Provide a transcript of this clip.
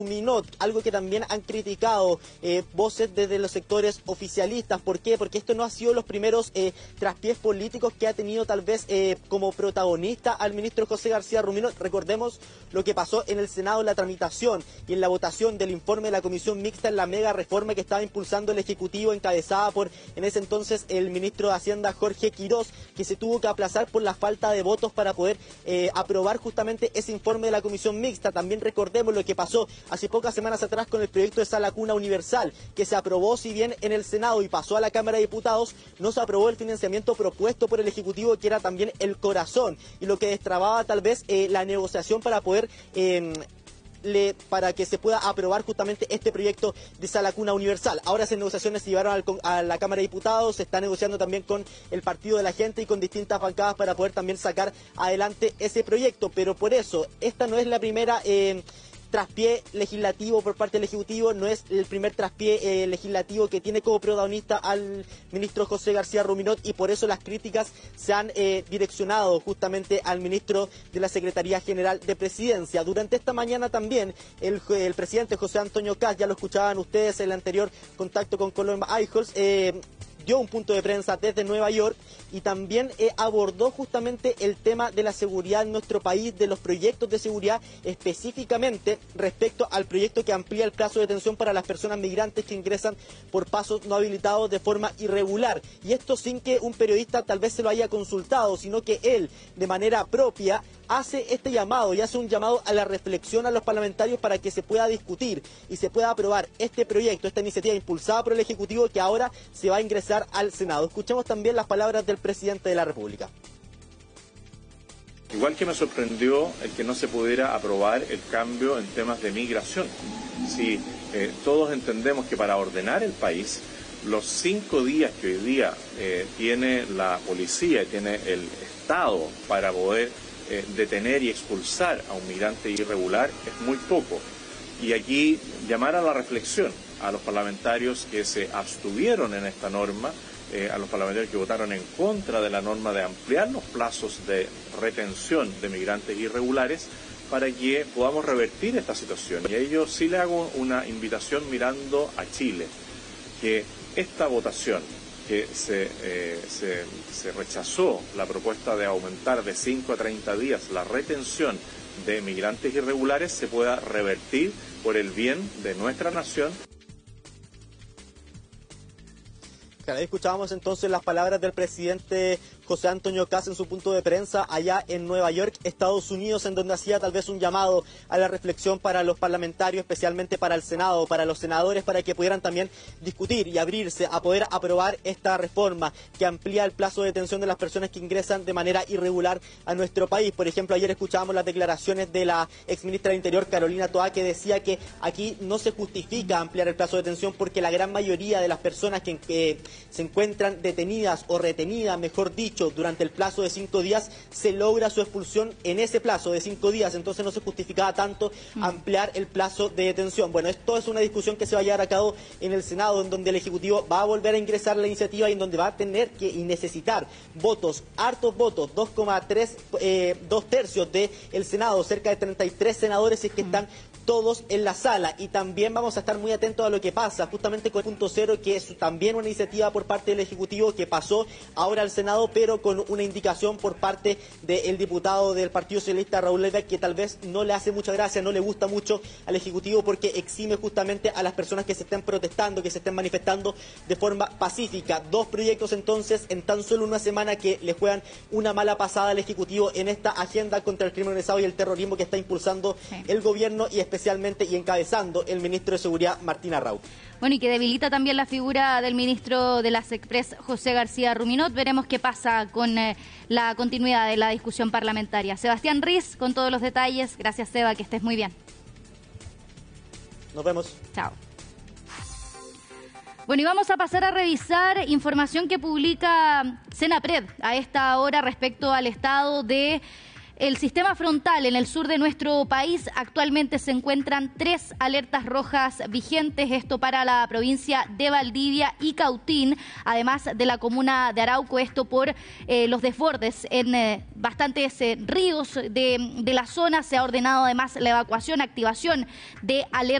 Ruminot, algo que también han criticado voces desde los sectores oficialistas. ¿Por qué? Porque esto no ha sido los primeros traspiés políticos que ha tenido tal vez como protagonista al ministro José García Ruminot. Recordemos lo que pasó en el Senado en la tramitación y en la votación del informe de la Comisión Mixta en la mega reforma que estaba impulsando el Ejecutivo, encabezada por en ese entonces el ministro de Hacienda Jorge Quirós, que se tuvo que aplazar por la falta de votos para poder aprobar justamente ese informe de la Comisión Mixta. También recordemos lo que pasó hace pocas semanas atrás con el proyecto de Sala Cuna Universal, que se aprobó, si bien en el Senado y pasó a la Cámara de Diputados, no se aprobó el financiamiento propuesto por el Ejecutivo, que era también el corazón y lo que destrababa tal vez la negociación para poder para que se pueda aprobar justamente este proyecto de Sala Cuna Universal. Ahora esas negociaciones se llevaron a la Cámara de Diputados, se está negociando también con el Partido de la Gente y con distintas bancadas para poder también sacar adelante ese proyecto, pero por eso, esta no es la primera traspié legislativo por parte del Ejecutivo, no es el primer traspié legislativo que tiene como protagonista al ministro José García Ruminot, y por eso las críticas se han direccionado justamente al ministro de la Secretaría General de Presidencia. Durante esta mañana también el presidente José Antonio Kast, ya lo escuchaban ustedes en el anterior contacto con Colomba Eichholz, dio un punto de prensa desde Nueva York y también abordó justamente el tema de la seguridad en nuestro país, de los proyectos de seguridad, específicamente respecto al proyecto que amplía el plazo de detención para las personas migrantes que ingresan por pasos no habilitados de forma irregular. Y esto sin que un periodista tal vez se lo haya consultado, sino que él, de manera propia, hace este llamado y hace un llamado a la reflexión a los parlamentarios para que se pueda discutir y se pueda aprobar este proyecto, esta iniciativa impulsada por el Ejecutivo, que ahora se va a ingresar al Senado. Escuchemos también las palabras del presidente de la República. Igual que me sorprendió el que no se pudiera aprobar el cambio en temas de migración. Si todos entendemos que para ordenar el país, los 5 días que hoy día tiene la policía, tiene el Estado para poder detener y expulsar a un migrante irregular es muy poco. Y aquí llamar a la reflexión a los parlamentarios que se abstuvieron en esta norma, a los parlamentarios que votaron en contra de la norma de ampliar los plazos de retención de migrantes irregulares, para que podamos revertir esta situación. Y a ellos sí le hago una invitación mirando a Chile, que esta votación, que se rechazó la propuesta de aumentar de 5 a 30 días la retención de migrantes irregulares, se pueda revertir por el bien de nuestra nación. Claro, ahí escuchábamos entonces las palabras del presidente José Antonio Kast en su punto de prensa allá en Nueva York, Estados Unidos, en donde hacía tal vez un llamado a la reflexión para los parlamentarios, especialmente para el Senado, para los senadores, para que pudieran también discutir y abrirse a poder aprobar esta reforma que amplía el plazo de detención de las personas que ingresan de manera irregular a nuestro país. Por ejemplo, ayer escuchábamos las declaraciones de la exministra del Interior, Carolina Toá, que decía que aquí no se justifica ampliar el plazo de detención porque la gran mayoría de las personas que se encuentran detenidas o retenidas, mejor dicho, durante el plazo de 5 días, se logra su expulsión en ese plazo de 5 días, entonces no se justificaba tanto ampliar el plazo de detención. Bueno, esto es una discusión que se va a llevar a cabo en el Senado, en donde el Ejecutivo va a volver a ingresar la iniciativa y en donde va a tener que y necesitar votos, hartos votos, 2,3, 2/3 del Senado, cerca de 33 senadores, es que están todos en la sala. Y también vamos a estar muy atentos a lo que pasa justamente con el punto cero, que es también una iniciativa por parte del Ejecutivo que pasó ahora al Senado, pero con una indicación por parte del diputado del Partido Socialista, Raúl Leda, que tal vez no le hace mucha gracia, no le gusta mucho al Ejecutivo, porque exime justamente a las personas que se estén protestando, que se estén manifestando de forma pacífica. 2 proyectos entonces en tan solo una semana que le juegan una mala pasada al Ejecutivo en esta agenda contra el crimen organizado y el terrorismo que está impulsando el gobierno y especialmente y encabezando el ministro de Seguridad, Martín Arrau. Bueno, y que debilita también la figura del ministro de las Express, José García Ruminot. Veremos qué pasa con la continuidad de la discusión parlamentaria. Sebastián Riz, con todos los detalles. Gracias, Seba, que estés muy bien. Nos vemos. Chao. Bueno, y vamos a pasar a revisar información que publica Senapred a esta hora respecto al estado de el sistema frontal en el sur de nuestro país. Actualmente se encuentran 3 alertas rojas vigentes, esto para la provincia de Valdivia y Cautín, además de la comuna de Arauco, esto por los desbordes en bastantes ríos de la zona. Se ha ordenado además la evacuación, activación de alertas